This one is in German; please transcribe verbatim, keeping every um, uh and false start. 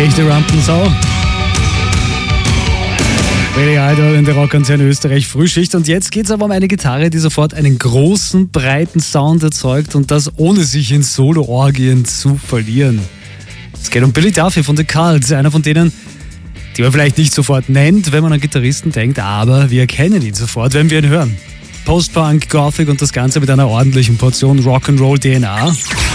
Echte Rampensau. Billy Idol in der Rockkonzern Österreich Frühschicht. Und jetzt geht es aber um eine Gitarre, die sofort einen großen, breiten Sound erzeugt und das ohne sich in Solo-Orgien zu verlieren. Es geht um Billy Duffy von The Cults, einer von denen, die man vielleicht nicht sofort nennt, wenn man an Gitarristen denkt, aber wir erkennen ihn sofort, wenn wir ihn hören. Post-Punk, Gothic und das Ganze mit einer ordentlichen Portion Rock'n'Roll-D N A.